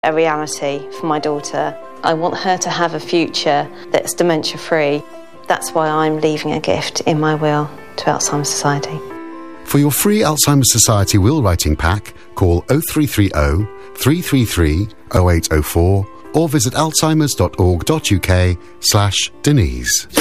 a reality for my daughter. I want her to have a future that's dementia-free. That's why I'm leaving a gift in my will to Alzheimer's Society. For your free Alzheimer's Society will writing pack, call 0330 333 0804 or visit alzheimers.org.uk/Denise.